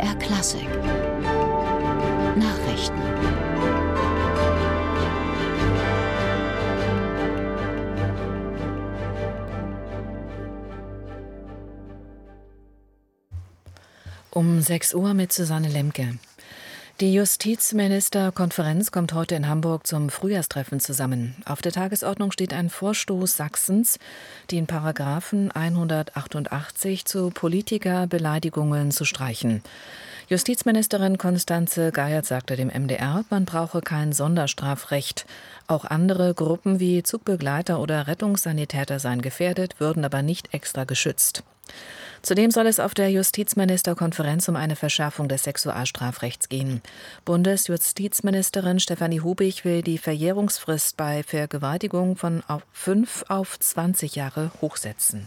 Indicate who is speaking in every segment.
Speaker 1: MDR Klassik Nachrichten.
Speaker 2: Um 6 Uhr mit Susanne Lemke. Die Justizministerkonferenz kommt heute in Hamburg zum Frühjahrstreffen zusammen. Auf der Tagesordnung steht ein Vorstoß Sachsens, den Paragraphen 188 zu Politikerbeleidigungen zu streichen. Justizministerin Constanze Geiert sagte dem MDR, man brauche kein Sonderstrafrecht. Auch andere Gruppen wie Zugbegleiter oder Rettungssanitäter seien gefährdet, würden aber nicht extra geschützt. Zudem soll es auf der Justizministerkonferenz um eine Verschärfung des Sexualstrafrechts gehen. Bundesjustizministerin Stefanie Hubig will die Verjährungsfrist bei Vergewaltigung von 5 auf 20 Jahre hochsetzen.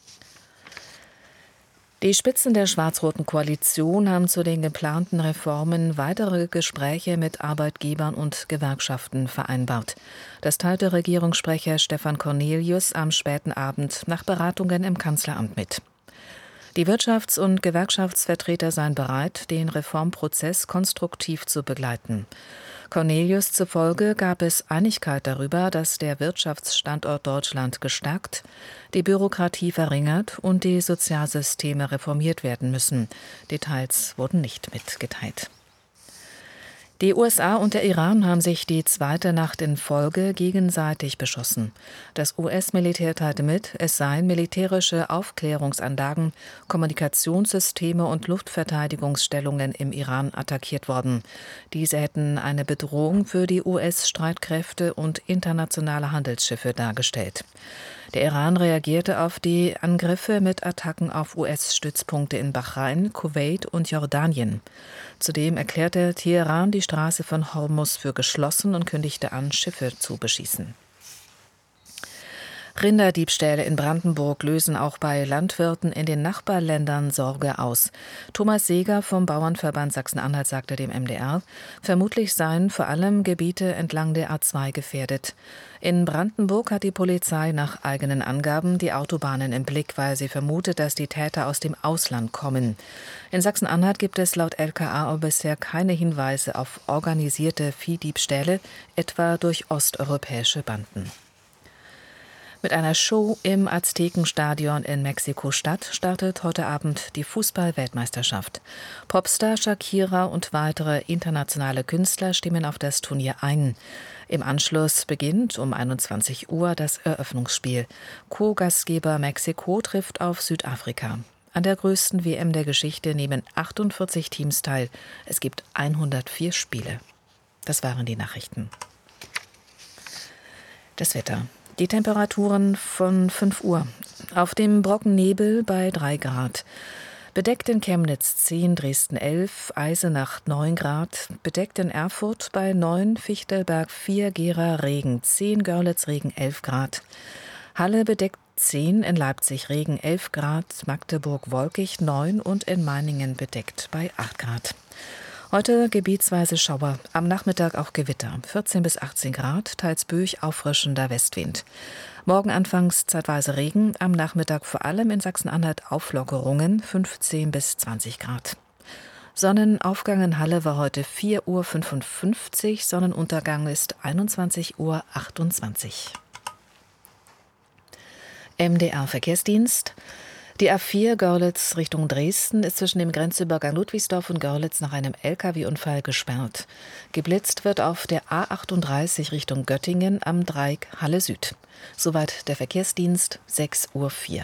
Speaker 2: Die Spitzen der schwarz-roten Koalition haben zu den geplanten Reformen weitere Gespräche mit Arbeitgebern und Gewerkschaften vereinbart. Das teilte Regierungssprecher Stefan Cornelius am späten Abend nach Beratungen im Kanzleramt mit. Die Wirtschafts- und Gewerkschaftsvertreter seien bereit, den Reformprozess konstruktiv zu begleiten. Cornelius zufolge gab es Einigkeit darüber, dass der Wirtschaftsstandort Deutschland gestärkt, die Bürokratie verringert und die Sozialsysteme reformiert werden müssen. Details wurden nicht mitgeteilt. Die USA und der Iran haben sich die zweite Nacht in Folge gegenseitig beschossen. Das US-Militär teilte mit, es seien militärische Aufklärungsanlagen, Kommunikationssysteme und Luftverteidigungsstellungen im Iran attackiert worden. Diese hätten eine Bedrohung für die US-Streitkräfte und internationale Handelsschiffe dargestellt. Der Iran reagierte auf die Angriffe mit Attacken auf US-Stützpunkte in Bahrain, Kuwait und Jordanien. Zudem erklärte Teheran die Straße von Hormuz für geschlossen und kündigte an, Schiffe zu beschießen. Rinderdiebstähle in Brandenburg lösen auch bei Landwirten in den Nachbarländern Sorge aus. Thomas Seeger vom Bauernverband Sachsen-Anhalt sagte dem MDR, vermutlich seien vor allem Gebiete entlang der A2 gefährdet. In Brandenburg hat die Polizei nach eigenen Angaben die Autobahnen im Blick, weil sie vermutet, dass die Täter aus dem Ausland kommen. In Sachsen-Anhalt gibt es laut LKA aber bisher keine Hinweise auf organisierte Viehdiebstähle, etwa durch osteuropäische Banden. Mit einer Show im Aztekenstadion in Mexiko-Stadt startet heute Abend die Fußball-Weltmeisterschaft. Popstar Shakira und weitere internationale Künstler stimmen auf das Turnier ein. Im Anschluss beginnt um 21 Uhr das Eröffnungsspiel. Co-Gastgeber Mexiko trifft auf Südafrika. An der größten WM der Geschichte nehmen 48 Teams teil. Es gibt 104 Spiele. Das waren die Nachrichten. Das Wetter. Die Temperaturen von 5 Uhr. Auf dem Brocken Nebel bei 3 Grad. Bedeckt in Chemnitz 10, Dresden 11, Eisenach 9 Grad. Bedeckt in Erfurt bei 9, Fichtelberg 4, Gera Regen 10, Görlitz Regen 11 Grad. Halle bedeckt 10, in Leipzig Regen 11 Grad, Magdeburg wolkig 9 und in Meiningen bedeckt bei 8 Grad. Heute gebietsweise Schauer, am Nachmittag auch Gewitter, 14 bis 18 Grad, teils böig auffrischender Westwind. Morgen anfangs zeitweise Regen, am Nachmittag vor allem in Sachsen-Anhalt Auflockerungen, 15 bis 20 Grad. Sonnenaufgang in Halle war heute 4:55 Uhr, Sonnenuntergang ist 21:28 Uhr. MDR Verkehrsdienst. Die A4 Görlitz Richtung Dresden ist zwischen dem Grenzübergang Ludwigsdorf und Görlitz nach einem Lkw-Unfall gesperrt. Geblitzt wird auf der A38 Richtung Göttingen am Dreieck Halle Süd. Soweit der Verkehrsdienst, 6:04 Uhr.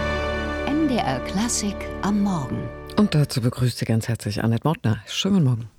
Speaker 1: MDR Klassik am Morgen.
Speaker 3: Und dazu begrüßt Sie ganz herzlich Annette Mortner. Schönen Morgen.